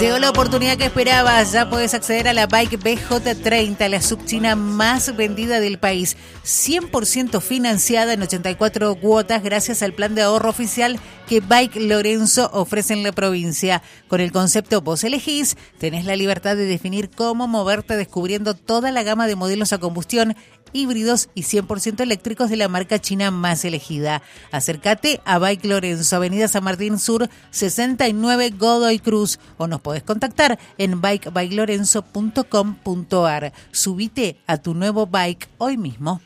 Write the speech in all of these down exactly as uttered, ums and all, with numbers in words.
Llegó la oportunidad que esperabas, ya puedes acceder a la Bike B J treinta, la subchina más vendida del país, cien por ciento financiada en ochenta y cuatro cuotas gracias al plan de ahorro oficial que Bike Lorenzo ofrece en la provincia. Con el concepto Vos Elegís, tenés la libertad de definir cómo moverte descubriendo toda la gama de modelos a combustión, híbridos y cien por ciento eléctricos de la marca china más elegida. Acércate a Bike Lorenzo, Avenida San Martín Sur, sesenta y nueve Godoy Cruz, o nos podés contactar en bike bike lorenzo punto com punto ar. Subite a tu nuevo bike hoy mismo.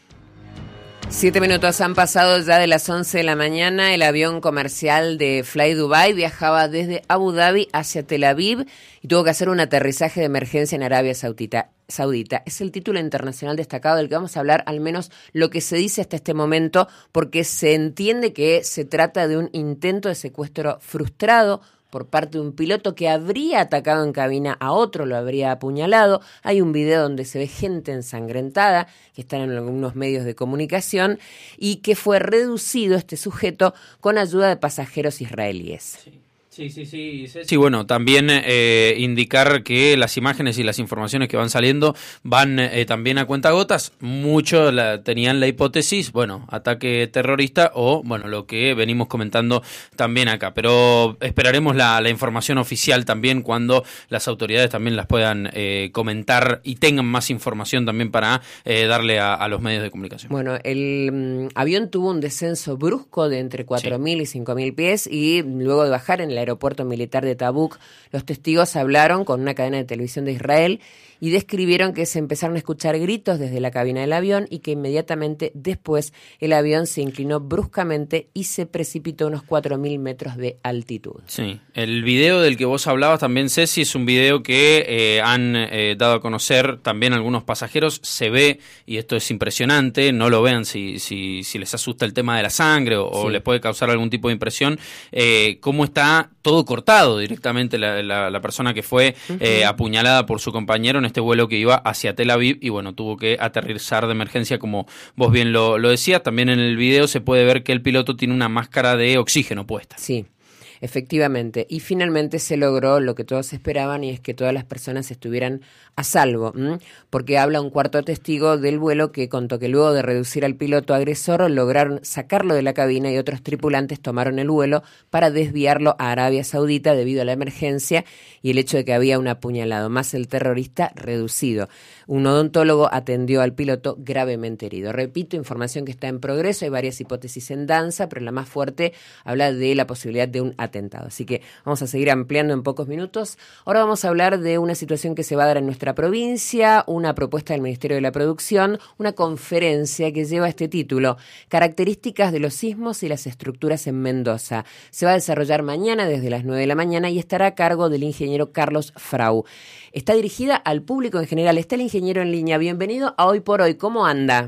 Siete minutos han pasado ya de las once de la mañana. El avión comercial de Fly Dubai viajaba desde Abu Dhabi hacia Tel Aviv y tuvo que hacer un aterrizaje de emergencia en Arabia Saudita. Saudita. Es el título internacional destacado del que vamos a hablar, al menos lo que se dice hasta este momento, porque se entiende que se trata de un intento de secuestro frustrado por parte de un piloto que habría atacado en cabina a otro, lo habría apuñalado. Hay un video donde se ve gente ensangrentada, que están en algunos medios de comunicación, y que fue reducido este sujeto con ayuda de pasajeros israelíes. Sí. Sí, sí, sí, sí. Sí, bueno, también eh, indicar que las imágenes y las informaciones que van saliendo van eh, también a cuentagotas. Muchos la, tenían la hipótesis, bueno, ataque terrorista o, bueno, lo que venimos comentando también acá. Pero esperaremos la, la información oficial también cuando las autoridades también las puedan eh, comentar y tengan más información también para eh, darle a, a los medios de comunicación. Bueno, el um, avión tuvo un descenso brusco de entre cuatro mil sí. y cinco mil pies y luego de bajar en la aeropuerto militar de Tabuk, los testigos hablaron con una cadena de televisión de Israel y describieron que se empezaron a escuchar gritos desde la cabina del avión y que inmediatamente después el avión se inclinó bruscamente y se precipitó a unos cuatro mil metros de altitud. Sí, el video del que vos hablabas también, Ceci, es un video que eh, han eh, dado a conocer también algunos pasajeros. Se ve, y esto es impresionante, no lo vean si, si, si les asusta el tema de la sangre o, sí. o les puede causar algún tipo de impresión, eh, cómo está todo cortado directamente la, la, la persona que fue uh-huh. eh, apuñalada por su compañero en este vuelo que iba hacia Tel Aviv y bueno, tuvo que aterrizar de emergencia como vos bien lo, lo decías. También en el video se puede ver que el piloto tiene una máscara de oxígeno puesta. Sí. Efectivamente, y finalmente se logró lo que todos esperaban y es que todas las personas estuvieran a salvo, ¿m? porque habla un cuarto testigo del vuelo que contó que luego de reducir al piloto agresor lograron sacarlo de la cabina y otros tripulantes tomaron el vuelo para desviarlo a Arabia Saudita debido a la emergencia y el hecho de que había un apuñalado, más el terrorista reducido. Un odontólogo atendió al piloto gravemente herido. Repito, información que está en progreso, hay varias hipótesis en danza, pero la más fuerte habla de la posibilidad de un atentado. Así que vamos a seguir ampliando en pocos minutos. Ahora vamos a hablar de una situación que se va a dar en nuestra provincia, una propuesta del Ministerio de la Producción, una conferencia que lleva este título, Características de los sismos y las estructuras en Mendoza. Se va a desarrollar mañana desde las nueve de la mañana y estará a cargo del ingeniero Carlos Frau. Está dirigida al público en general. Está el ingeniero en línea. Bienvenido a Hoy por Hoy. ¿Cómo anda?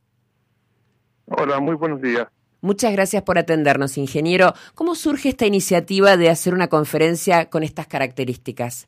Hola, muy buenos días. Muchas gracias por atendernos, ingeniero. ¿Cómo surge esta iniciativa de hacer una conferencia con estas características?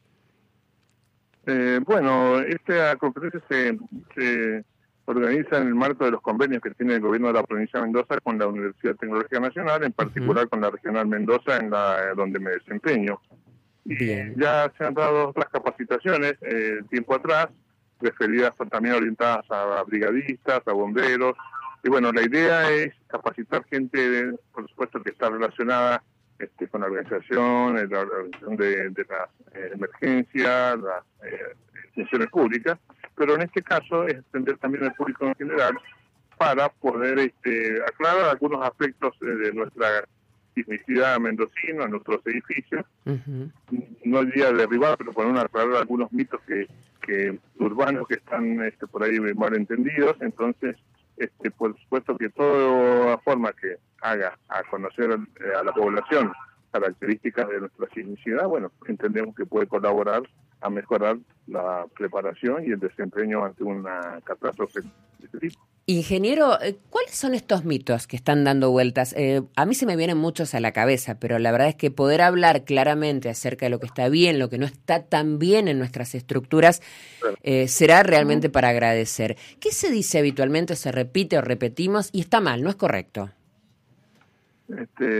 Eh, bueno, esta conferencia se, se organiza en el marco de los convenios que tiene el gobierno de la provincia de Mendoza con la Universidad Tecnológica Nacional, en particular uh-huh. con la Regional Mendoza, en la donde me desempeño. Bien. Ya se han dado otras capacitaciones eh, tiempo atrás, referidas también orientadas a brigadistas, a bomberos. Y bueno, la idea es capacitar gente, por supuesto, que está relacionada este, con la organización, la organización de, de las eh, emergencias, las eh, funciones públicas, pero en este caso es extender también al público en general para poder este, aclarar algunos aspectos eh, de nuestra sismicidad mendocina, nuestros edificios. Uh-huh. No diría derribar, pero poner aclarar algunos mitos que, que urbanos que están este, por ahí mal entendidos. Entonces, Este, por supuesto que toda forma que haga a conocer a la población características de nuestra sismicidad, bueno, entendemos que puede colaborar a mejorar la preparación y el desempeño ante una catástrofe de este tipo. Ingeniero, ¿cuáles son estos mitos que están dando vueltas? Eh, a mí se me vienen muchos a la cabeza, pero la verdad es que poder hablar claramente acerca de lo que está bien, lo que no está tan bien en nuestras estructuras, eh, será realmente para agradecer. ¿Qué se dice habitualmente, se repite o repetimos y está mal, no es correcto? Este,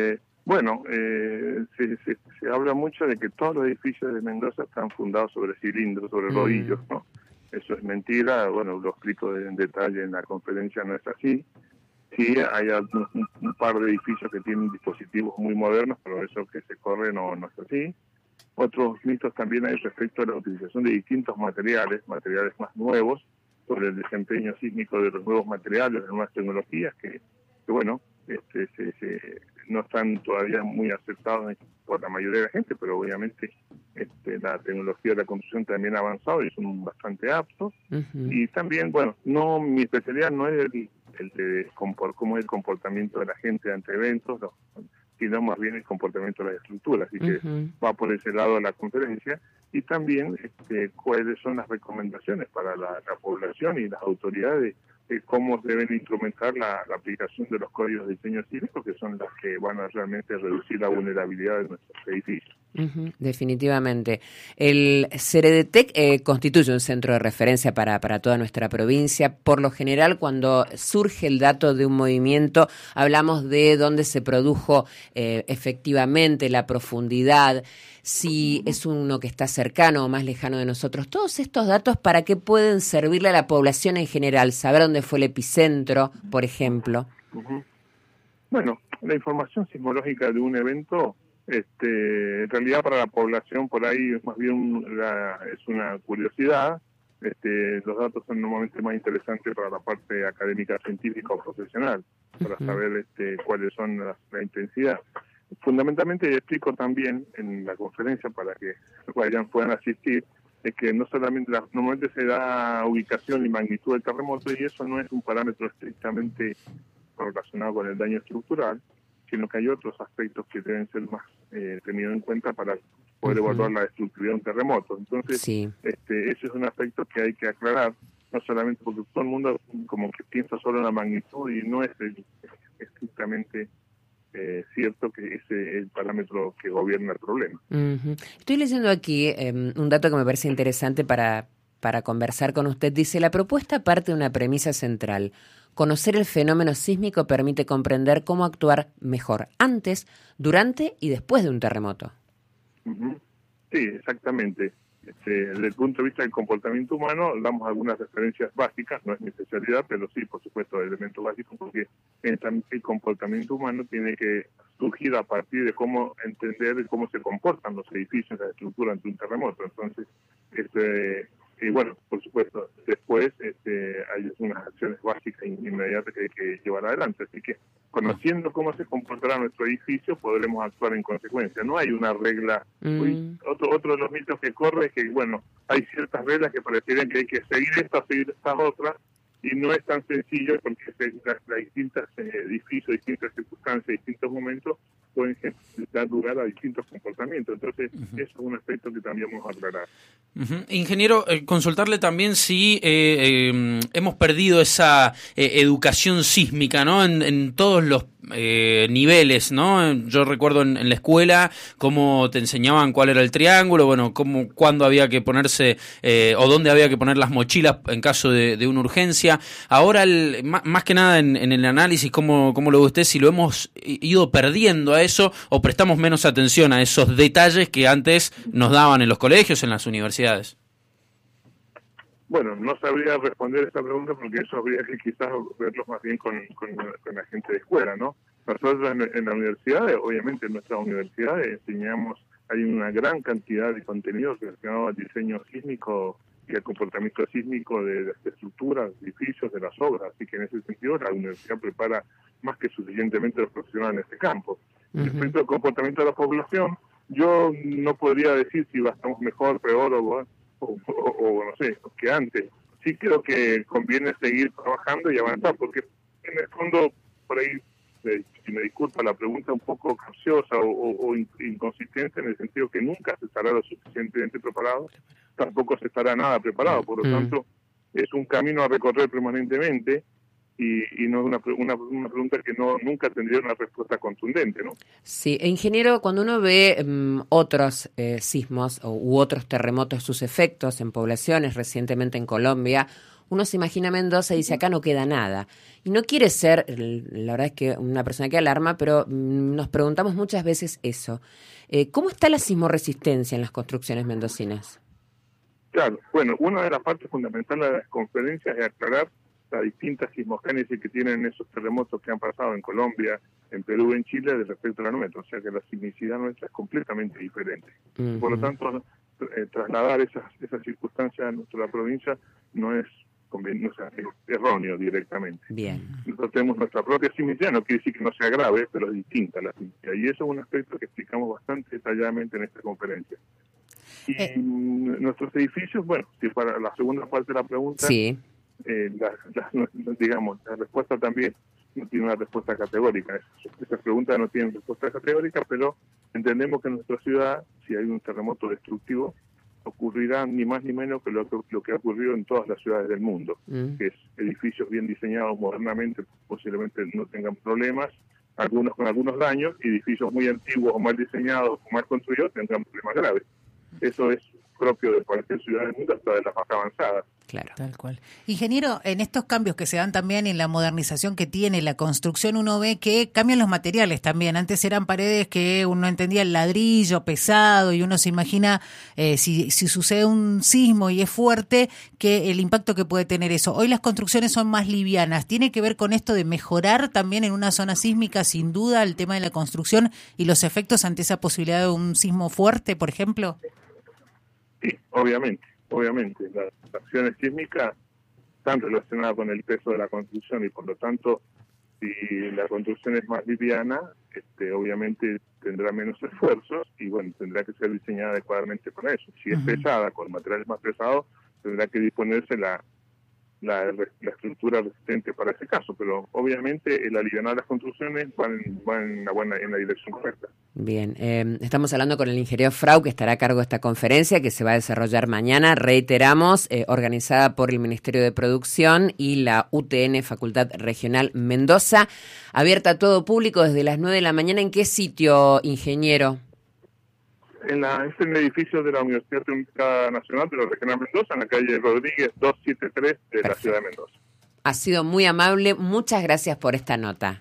Bueno, eh, se, se, se habla mucho de que todos los edificios de Mendoza están fundados sobre cilindros, sobre mm. rodillos, ¿no? Eso es mentira, bueno, lo explico en detalle en la conferencia, no es así. Sí, hay un, un par de edificios que tienen dispositivos muy modernos, pero eso que se corre no, no es así. Otros mitos también hay respecto a la utilización de distintos materiales, materiales más nuevos, sobre el desempeño sísmico de los nuevos materiales, de nuevas tecnologías, que, que bueno, este, se, se, no están todavía muy aceptados por la mayoría de la gente, pero obviamente este, la tecnología de la construcción también ha avanzado y son bastante aptos. Uh-huh. Y también, bueno, no mi especialidad no es el, el de cómo es el comportamiento de la gente ante eventos, no, sino más bien el comportamiento de las estructuras, así que uh-huh. va por ese lado la conferencia, y también este, cuáles son las recomendaciones para la, la población y las autoridades de cómo deben instrumentar la, la aplicación de los códigos de diseño cívico, que son las que van a realmente reducir la vulnerabilidad de nuestros edificios. Uh-huh, definitivamente. El CEREDETEC eh, constituye un centro de referencia para, para toda nuestra provincia. Por lo general, cuando surge el dato de un movimiento, hablamos de dónde se produjo eh, efectivamente la profundidad, si es uno que está cercano o más lejano de nosotros. Todos estos datos, ¿para qué pueden servirle a la población en general? Saber dónde fue el epicentro, por ejemplo. Uh-huh. Bueno, la información sismológica de un evento, este, en realidad para la población por ahí es más bien la, es una curiosidad. Este, los datos son normalmente más interesantes para la parte académica, científica o profesional, para uh-huh. saber este, cuáles son las, la intensidad. Fundamentalmente, explico también en la conferencia para que vayan puedan asistir, es que no solamente la, normalmente se da ubicación y magnitud del terremoto, y eso no es un parámetro estrictamente relacionado con el daño estructural, sino que hay otros aspectos que deben ser más eh, tenidos en cuenta para poder uh-huh. evaluar la estructuralidad de un terremoto. Entonces, sí. este, ese es un aspecto que hay que aclarar, no solamente porque todo el mundo como que piensa solo en la magnitud y no es el, estrictamente Eh, cierto que ese es el parámetro que gobierna el problema. Uh-huh. Estoy leyendo aquí eh, un dato que me parece interesante para, para conversar con usted. Dice, la propuesta parte de una premisa central. Conocer el fenómeno sísmico permite comprender cómo actuar mejor antes, durante y después de un terremoto. Uh-huh. Sí, exactamente. Este, desde el punto de vista del comportamiento humano, damos algunas referencias básicas, no es mi especialidad, pero sí, por supuesto, elementos básicos, porque el comportamiento humano tiene que surgir a partir de cómo entender cómo se comportan los edificios, la estructura ante un terremoto. Entonces, este, y bueno, por supuesto, después este, hay unas acciones básicas e inmediatas que hay que llevar adelante. Así que, conociendo cómo se comportará nuestro edificio, podremos actuar en consecuencia. No hay una regla. Mm. Uy, otro otro de los mitos que corre es que, bueno, hay ciertas reglas que parecerían que hay que seguir esta, seguir estas otras, y no es tan sencillo porque las, las distintas eh, edificios, distintas circunstancias, distintos momentos pueden dar lugar a distintos comportamientos. Entonces, uh-huh. eso es un aspecto que también vamos a aclarar. Uh-huh. Ingeniero, eh, consultarle también si eh, eh, hemos perdido esa eh, educación sísmica, ¿no? En, en todos los eh, niveles, ¿no? Yo recuerdo en, en la escuela cómo te enseñaban cuál era el triángulo, bueno, cómo, cuándo había que ponerse eh, o dónde había que poner las mochilas en caso de, de una urgencia. Ahora, el, más, más que nada en, en el análisis, ¿cómo, cómo lo ve usted? Si lo hemos ido perdiendo a eso o prestamos menos atención a esos detalles que antes nos daban en los colegios, en las universidades. Bueno, no sabría responder esa pregunta porque eso habría que quizás verlo más bien con, con, con la gente de escuela, ¿no? Nosotros en, en la universidad, obviamente en nuestras universidades enseñamos, hay una gran cantidad de contenidos relacionados al diseño sísmico y al comportamiento sísmico de las estructuras, edificios, de las obras, así que en ese sentido la universidad prepara más que suficientemente a los profesionales en este campo. Uh-huh. Respecto al comportamiento de la población, yo no podría decir si estamos mejor, peor o, o, o, o no sé, que antes. Sí creo que conviene seguir trabajando y avanzar, porque en el fondo, por ahí, eh, si me disculpa la pregunta, un poco capciosa o, o, o inconsistente en el sentido que nunca se estará lo suficientemente preparado, tampoco se estará nada preparado, por lo uh-huh. tanto, es un camino a recorrer permanentemente. Y, y no una, una, una pregunta que no nunca tendría una respuesta contundente, ¿no? Sí, ingeniero, cuando uno ve um, otros eh, sismos o, u otros terremotos, sus efectos en poblaciones, recientemente en Colombia, uno se imagina Mendoza y dice, acá no queda nada. Y no quiere ser, la verdad es que una persona que alarma, pero nos preguntamos muchas veces eso. Eh, ¿Cómo está la sismoresistencia en las construcciones mendocinas? Claro, bueno, una de las partes fundamentales de las conferencias es aclarar las distintas sismogénesis que tienen esos terremotos que han pasado en Colombia, en Perú, en Chile, de respecto a la nuestra. O sea que la sismicidad nuestra es completamente diferente. Uh-huh. Por lo tanto, eh, trasladar esas, esas circunstancias a nuestra provincia no es, o sea, es erróneo directamente. Bien. Nosotros tenemos nuestra propia sismicidad, no quiere decir que no sea grave, pero es distinta la sismicidad. Y eso es un aspecto que explicamos bastante detalladamente en esta conferencia. Y eh. nuestros edificios, bueno, si para la segunda parte de la pregunta, sí. eh, la, la, digamos, la respuesta también no tiene una respuesta categórica. Esas preguntas no tienen respuesta categórica, pero entendemos que en nuestra ciudad, si hay un terremoto destructivo, ocurrirá ni más ni menos que lo que, lo que ha ocurrido en todas las ciudades del mundo, mm. que es edificios bien diseñados modernamente, posiblemente no tengan problemas, algunos con algunos daños, y edificios muy antiguos o mal diseñados o mal construidos tendrán problemas graves. Eso es propio de cualquier ciudad del mundo, hasta de las más avanzadas. Claro. Tal cual. Ingeniero, en estos cambios que se dan también en la modernización que tiene la construcción, uno ve que cambian los materiales también. Antes eran paredes que uno entendía el ladrillo pesado y uno se imagina eh, si, si sucede un sismo y es fuerte, que el impacto que puede tener eso. Hoy las construcciones son más livianas. ¿Tiene que ver con esto de mejorar también en una zona sísmica, sin duda, el tema de la construcción y los efectos ante esa posibilidad de un sismo fuerte, por ejemplo? Sí, obviamente. Obviamente, las acciones sísmicas están relacionadas con el peso de la construcción y por lo tanto, si la construcción es más liviana, este, obviamente tendrá menos esfuerzos y bueno, tendrá que ser diseñada adecuadamente para eso. Si es uh-huh. pesada, con materiales más pesados, tendrá que disponerse la, la, la estructura resistente para ese caso, pero obviamente el alivianar las construcciones van, van en, la buena, en la dirección correcta. Bien, eh, estamos hablando con el ingeniero Frau, que estará a cargo de esta conferencia que se va a desarrollar mañana, reiteramos, eh, organizada por el Ministerio de Producción y la U T N Facultad Regional Mendoza, abierta a todo público desde las nueve de la mañana. ¿En qué sitio, ingeniero? En, la, es en el edificio de la Universidad Técnica Nacional de la Regional Mendoza, en la calle Rodríguez doscientos setenta y tres de Perfecto. La ciudad de Mendoza. Ha sido muy amable, muchas gracias por esta nota.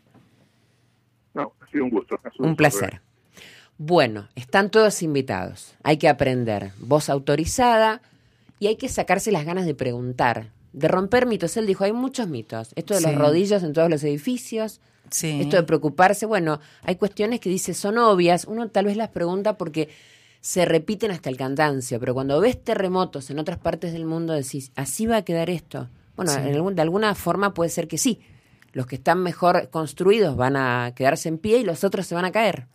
No, ha sido un gusto. Un, un placer. Real. Bueno, están todos invitados, hay que aprender, voz autorizada y hay que sacarse las ganas de preguntar, de romper mitos. Él dijo, hay muchos mitos, esto de sí. los rodillos en todos los edificios, sí. esto de preocuparse, bueno, hay cuestiones que dice son obvias, uno tal vez las pregunta porque se repiten hasta el cansancio, pero cuando ves terremotos en otras partes del mundo decís, ¿así va a quedar esto? Bueno, sí. en algún, de alguna forma puede ser que sí, los que están mejor construidos van a quedarse en pie y los otros se van a caer.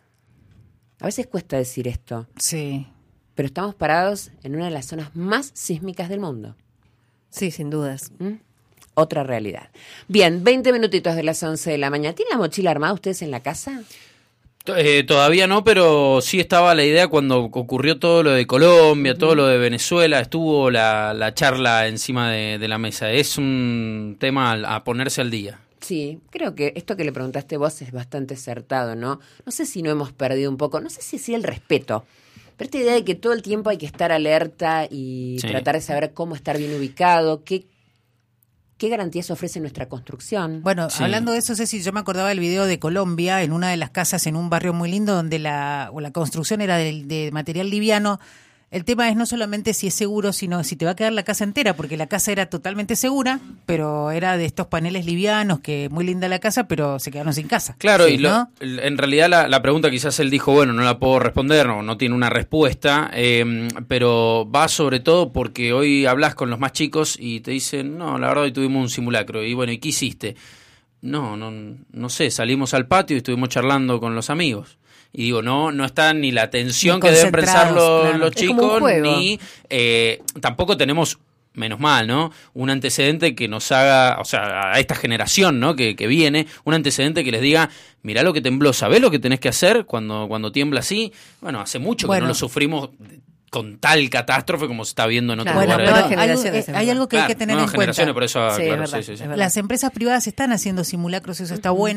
A veces cuesta decir esto. Sí. Pero estamos parados en una de las zonas más sísmicas del mundo. Sí, sin dudas. ¿Mm? Otra realidad. Bien, veinte minutitos de las once de la mañana. ¿Tienen la mochila armada ustedes en la casa? Eh, todavía no, pero sí estaba la idea cuando ocurrió todo lo de Colombia, uh-huh. todo lo de Venezuela, estuvo la, la charla encima de, de la mesa. Es un tema a, a ponerse al día. Sí, creo que esto que le preguntaste vos es bastante acertado, ¿no? No sé si no hemos perdido un poco, no sé si es el respeto, pero esta idea de que todo el tiempo hay que estar alerta y sí. tratar de saber cómo estar bien ubicado, qué, qué garantías ofrece nuestra construcción. Bueno, sí. hablando de eso, Ceci, yo me acordaba del video de Colombia, en una de las casas en un barrio muy lindo donde la, la construcción era de, de material liviano. El tema es no solamente si es seguro, sino si te va a quedar la casa entera, porque la casa era totalmente segura, pero era de estos paneles livianos, que muy linda la casa, pero se quedaron sin casa. Claro, sí, y lo, ¿no? en realidad la, la pregunta quizás él dijo, bueno, no la puedo responder, no, no tiene una respuesta, eh, pero va sobre todo porque hoy hablas con los más chicos y te dicen, no, la verdad hoy tuvimos un simulacro, y bueno, ¿y qué hiciste? No, no, no sé, salimos al patio y estuvimos charlando con los amigos. Y digo, no no está ni la atención que deben pensar los, claro. los chicos, ni eh, tampoco tenemos, menos mal, ¿no? Un antecedente que nos haga, o sea, a esta generación, ¿no? Que, que viene, un antecedente que les diga, mirá lo que tembló, ¿sabés lo que tenés que hacer cuando, cuando tiembla así? Bueno, hace mucho bueno. que no lo sufrimos con tal catástrofe como se está viendo en otros claro, lugares. Bueno, algo, eh, hay algo que claro, hay que tener en cuenta. Por eso, sí, claro, es verdad, sí, sí, sí. Las empresas privadas están haciendo simulacros, eso está uh-huh. bueno.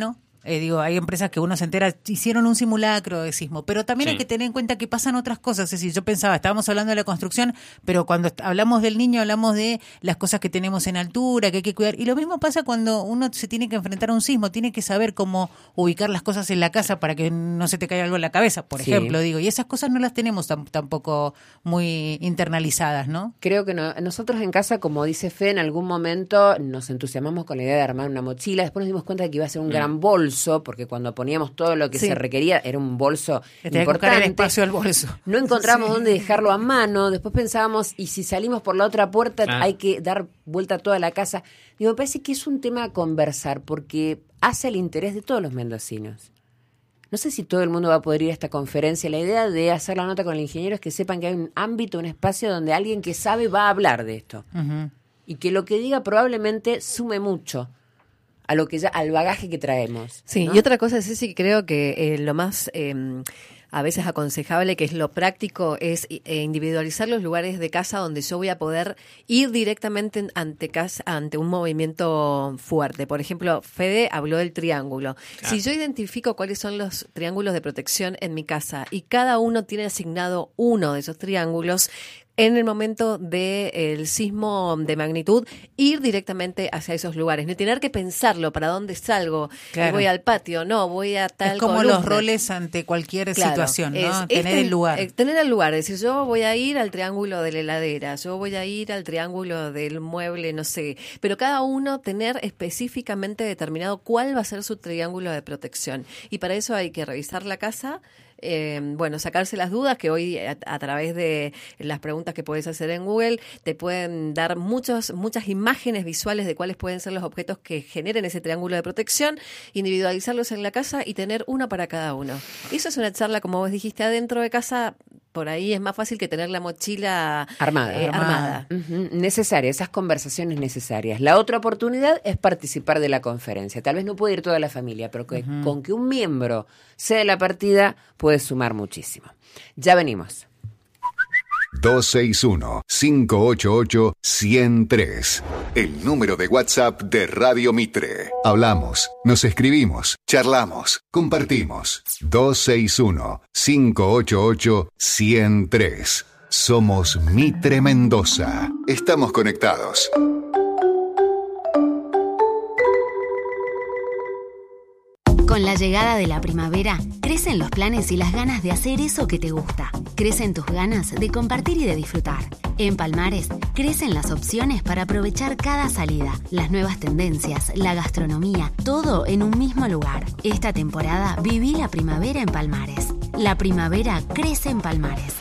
Eh, digo, hay empresas que uno se entera, hicieron un simulacro de sismo, pero también sí. hay que tener en cuenta que pasan otras cosas. Es decir, yo pensaba, estábamos hablando de la construcción, pero cuando hablamos del niño hablamos de las cosas que tenemos en altura, que hay que cuidar. Y lo mismo pasa cuando uno se tiene que enfrentar a un sismo, tiene que saber cómo ubicar las cosas en la casa para que no se te caiga algo en la cabeza, por sí. ejemplo, digo. Y esas cosas no las tenemos tam- tampoco muy internalizadas, ¿no? Creo que no. Nosotros en casa, como dice Fe, en algún momento nos entusiasmamos con la idea de armar una mochila. Después nos dimos cuenta de que iba a ser un mm. gran bolso, porque cuando poníamos todo lo que sí. se requería era un bolso Tenía importante. Que buscar el espacio al bolso. No encontramos sí. dónde dejarlo a mano. Después pensábamos, y si salimos por la otra puerta ah. hay que dar vuelta a toda la casa. Digo, me parece que es un tema a conversar porque hace el interés de todos los mendocinos. No sé si todo el mundo va a poder ir a esta conferencia. La idea de hacer la nota con el ingeniero es que sepan que hay un ámbito, un espacio donde alguien que sabe va a hablar de esto. Uh-huh. Y que lo que diga probablemente sume mucho a lo que ya, al bagaje que traemos. Sí, ¿no? Y otra cosa, Ceci, que creo que eh, lo más eh, a veces aconsejable, que es lo práctico, es eh, individualizar los lugares de casa donde yo voy a poder ir directamente ante casa, ante un movimiento fuerte. Por ejemplo, Fede habló del triángulo. Claro. Si yo identifico cuáles son los triángulos de protección en mi casa y cada uno tiene asignado uno de esos triángulos, en el momento del sismo de magnitud, ir directamente hacia esos lugares, no tener que pensarlo, ¿para dónde salgo? Claro. ¿Voy al patio? No, voy a tal Es como columna. Los roles ante cualquier claro, situación, ¿no? Es, tener este, el lugar. Eh, tener el lugar, es decir, yo voy a ir al triángulo de la heladera, yo voy a ir al triángulo del mueble, no sé, pero cada uno tener específicamente determinado cuál va a ser su triángulo de protección. Y para eso hay que revisar la casa. Eh, bueno, sacarse las dudas, que hoy a, a través de las preguntas que puedes hacer en Google te pueden dar muchos, muchas imágenes visuales de cuáles pueden ser los objetos que generen ese triángulo de protección, individualizarlos en la casa y tener uno para cada uno. Eso es una charla, como vos dijiste, adentro de casa. Por ahí es más fácil que tener la mochila armada. Eh, armada. Uh-huh. Necesaria, esas conversaciones necesarias. La otra oportunidad es participar de la conferencia. Tal vez no puede ir toda la familia, pero que, uh-huh. con que un miembro sea de la partida puede sumar muchísimo. Ya venimos. dos seis uno, cinco ocho ocho, uno cero tres. El número de WhatsApp de Radio Mitre. Hablamos, nos escribimos, charlamos, compartimos. dos seis uno, cinco ocho ocho, uno cero tres. Somos Mitre Mendoza. Estamos conectados. Con la llegada de la primavera, crecen los planes y las ganas de hacer eso que te gusta. Crecen tus ganas de compartir y de disfrutar. En Palmares, crecen las opciones para aprovechar cada salida, las nuevas tendencias, la gastronomía, todo en un mismo lugar. Esta temporada viví la primavera en Palmares. La primavera crece en Palmares.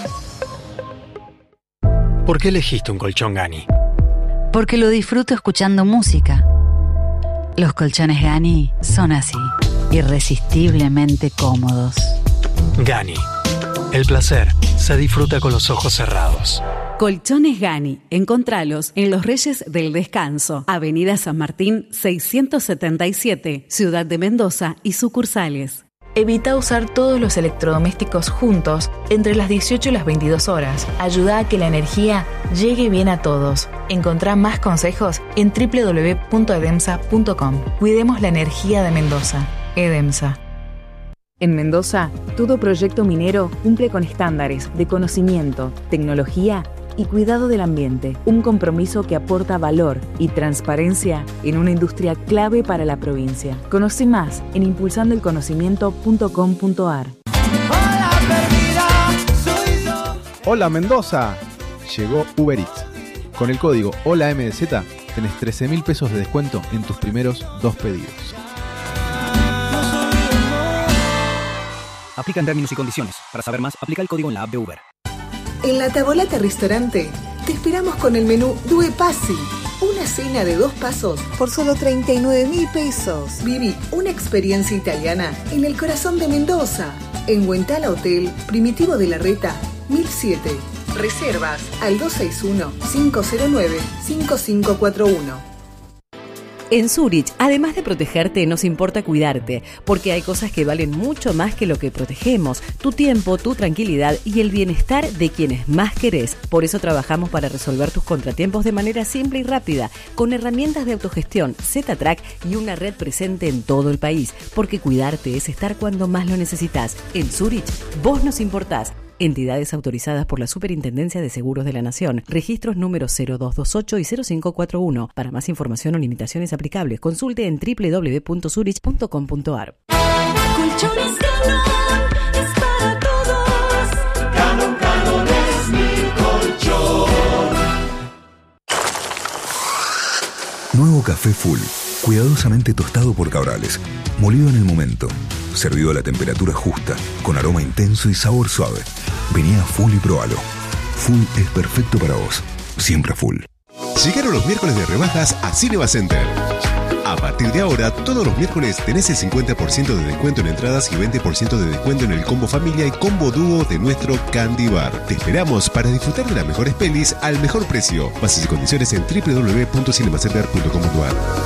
¿Por qué elegiste un colchón Gani? Porque lo disfruto escuchando música. Los colchones Gani son así, irresistiblemente cómodos. Gani. El placer se disfruta con los ojos cerrados. Colchones Gani. Encontralos en Los Reyes del Descanso, Avenida San Martín seiscientos setenta y siete, Ciudad de Mendoza y sucursales. Evita usar todos los electrodomésticos juntos entre las dieciocho y las veintidós horas. Ayuda a que la energía llegue bien a todos. Encontrá más consejos en doble u doble u doble u punto edemsa punto com. Cuidemos la energía de Mendoza. EDEMSA. En Mendoza, todo proyecto minero cumple con estándares de conocimiento, tecnología y cuidado del ambiente. Un compromiso que aporta valor y transparencia en una industria clave para la provincia. Conoce más en impulsando el conocimiento punto com punto a r. Hola Mendoza, llegó Uber Eats. Con el código Hola M D Z tenés trece mil pesos de descuento en tus primeros dos pedidos. Aplican términos y condiciones. Para saber más, aplica el código en la app de Uber. En la Tavolata Restaurante te esperamos con el menú Due Passi, una cena de dos pasos por solo treinta y nueve mil pesos. Viví una experiencia italiana en el corazón de Mendoza, en Huentala Hotel Primitivo de la Reta, mil siete. Reservas al dos seis uno, cinco cero nueve, cinco cinco cuatro uno. En Zurich, además de protegerte, nos importa cuidarte, porque hay cosas que valen mucho más que lo que protegemos: tu tiempo, tu tranquilidad y el bienestar de quienes más querés. Por eso trabajamos para resolver tus contratiempos de manera simple y rápida, con herramientas de autogestión, Z-Track y una red presente en todo el país, porque cuidarte es estar cuando más lo necesitas. En Zurich, vos nos importás. Entidades autorizadas por la Superintendencia de Seguros de la Nación. Registros número cero dos dos ocho y cero cinco cuatro uno. Para más información o limitaciones aplicables, consulte en doble u doble u doble u punto zurich punto com punto a r. Colchones Galón es para todos. Galón, Galón es mi colchón. Nuevo café Full, cuidadosamente tostado por Cabrales, molido en el momento, servido a la temperatura justa, con aroma intenso y sabor suave. Vení a Full y probalo. Full es perfecto para vos. Siempre Full. Llegaron los miércoles de rebajas a Cinema Center. A partir de ahora, todos los miércoles tenés el cincuenta por ciento de descuento en entradas y veinte por ciento de descuento en el combo familia y combo dúo de nuestro Candy Bar. Te esperamos para disfrutar de las mejores pelis al mejor precio. Bases y condiciones en doble u doble u doble u punto cinemacenter punto com punto a r.